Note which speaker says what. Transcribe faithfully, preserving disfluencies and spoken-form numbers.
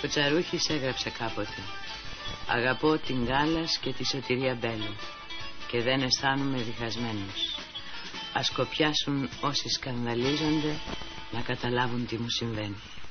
Speaker 1: Ο Τσαρούχης έγραψε κάποτε: αγαπώ την Γκάλας και τη Σωτηρία Μπέλου και δεν αισθάνομαι διχασμένος. Ας κοπιάσουν όσοι σκανδαλίζονται να καταλάβουν τι μου συμβαίνει.